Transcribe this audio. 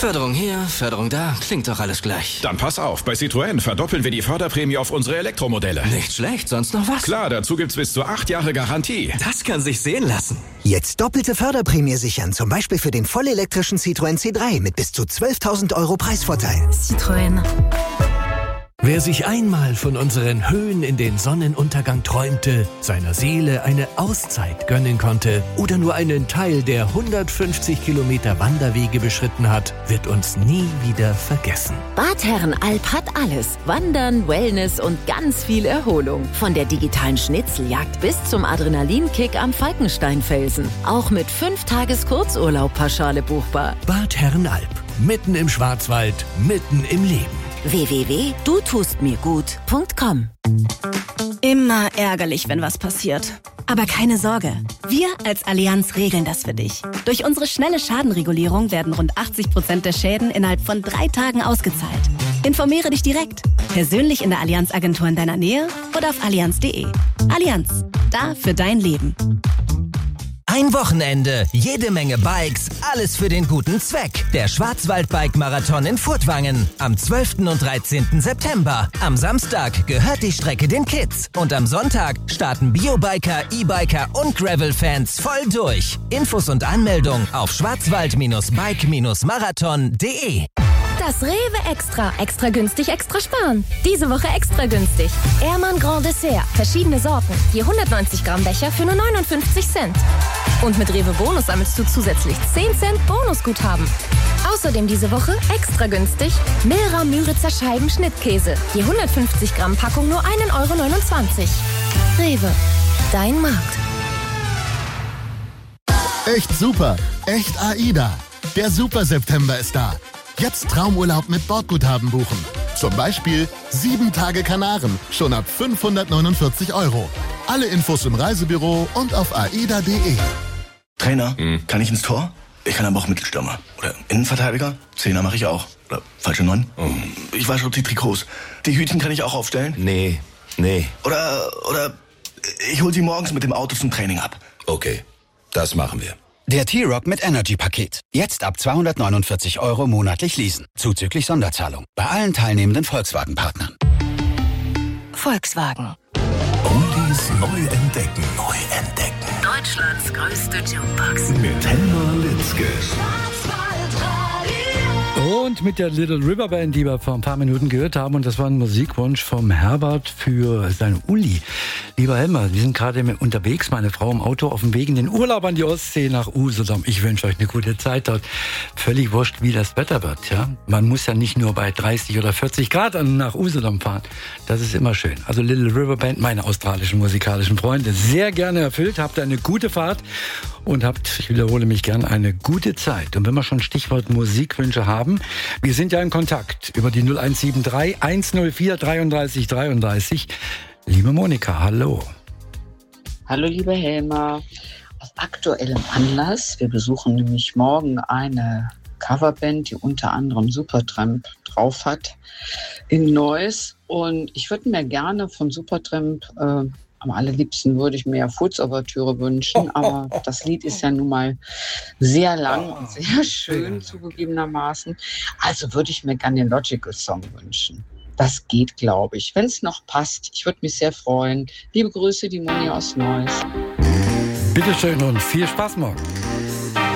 Förderung hier, Förderung da, klingt doch alles gleich. Dann pass auf, bei Citroën verdoppeln wir die Förderprämie auf unsere Elektromodelle. Nicht schlecht, sonst noch was? Klar, dazu gibt's bis zu 8 Jahre Garantie. Das kann sich sehen lassen. Jetzt doppelte Förderprämie sichern, zum Beispiel für den vollelektrischen Citroën C3 mit bis zu 12.000 € Preisvorteil. Citroën. Wer sich einmal von unseren Höhen in den Sonnenuntergang träumte, seiner Seele eine Auszeit gönnen konnte oder nur einen Teil der 150 Kilometer Wanderwege beschritten hat, wird uns nie wieder vergessen. Bad Herrenalb hat alles. Wandern, Wellness und ganz viel Erholung. Von der digitalen Schnitzeljagd bis zum Adrenalinkick am Falkensteinfelsen. Auch mit 5 Tages Kurzurlaub pauschale buchbar. Bad Herrenalb. Mitten im Schwarzwald, mitten im Leben. www.dutustmirgut.com. Immer ärgerlich, wenn was passiert. Aber keine Sorge, wir als Allianz regeln das für dich. Durch unsere schnelle Schadenregulierung werden rund 80% der Schäden innerhalb von 3 Tagen ausgezahlt. Informiere dich direkt, persönlich in der Allianz-Agentur in deiner Nähe oder auf allianz.de. Allianz, da für dein Leben. Ein Wochenende, jede Menge Bikes, alles für den guten Zweck. Der Schwarzwald-Bike-Marathon in Furtwangen am 12. und 13. September. Am Samstag gehört die Strecke den Kids. Und am Sonntag starten Biobiker, E-Biker und Gravel-Fans voll durch. Infos und Anmeldung auf schwarzwald-bike-marathon.de. Das Rewe Extra. Extra günstig, extra sparen. Diese Woche extra günstig. Ehrmann Grand Dessert. Verschiedene Sorten. Je 190 Gramm Becher für nur 59 Cent. Und mit Rewe Bonus sammelst du zusätzlich 10 Cent Bonusguthaben. Außerdem diese Woche extra günstig Milra Müritzer Scheiben Schnittkäse. Je 150 Gramm Packung nur 1,29 €. Rewe. Dein Markt. Echt super. Echt AIDA. Der Super September ist da. Jetzt Traumurlaub mit Bordguthaben buchen. Zum Beispiel 7 Tage Kanaren, schon ab 549 €. Alle Infos im Reisebüro und auf aida.de. Trainer, kann ich ins Tor? Ich kann aber auch Mittelstürmer. Oder Innenverteidiger? Zehner mache ich auch. Oder falsche 9? Ich wasche auch die Trikots. Die Hütchen kann ich auch aufstellen? Nee. Oder ich hol sie morgens mit dem Auto zum Training ab. Okay, das machen wir. Der T-Rock mit Energy-Paket. Jetzt ab 249 € monatlich leasen. Zuzüglich Sonderzahlung. Bei allen teilnehmenden Volkswagen-Partnern. Volkswagen. Oldies neu entdecken. Deutschlands größte Jukebox. Mit Helmer Litzke. Und mit der Little River Band, die wir vor ein paar Minuten gehört haben. Und das war ein Musikwunsch vom Herbert für seinen Uli. Lieber Helmer, wir sind gerade unterwegs, meine Frau im Auto, auf dem Weg in den Urlaub an die Ostsee nach Usedom. Ich wünsche euch eine gute Zeit dort. Völlig wurscht, wie das Wetter wird. Ja? Man muss ja nicht nur bei 30 oder 40 Grad nach Usedom fahren. Das ist immer schön. Also Little River Band, meine australischen musikalischen Freunde, sehr gerne erfüllt. Habt eine gute Fahrt und habt, ich wiederhole mich gern, eine gute Zeit. Und wenn wir schon Stichwort Musikwünsche haben, wir sind ja in Kontakt über die 0173 104 33 33. Liebe Monika, hallo. Hallo, lieber Helmer. Aus aktuellem Anlass, wir besuchen nämlich morgen eine Coverband, die unter anderem Supertramp drauf hat, in Neuss. Und ich würde mir gerne von Supertramp, am allerliebsten würde ich mir Furz-Ouvertüre wünschen, aber das Lied ist ja nun mal sehr lang und sehr schön zugegebenermaßen. Also würde ich mir gerne den Logical Song wünschen. Das geht, glaube ich. Wenn es noch passt, ich würde mich sehr freuen. Liebe Grüße, die Moni aus Neuss. Bitteschön und viel Spaß morgen.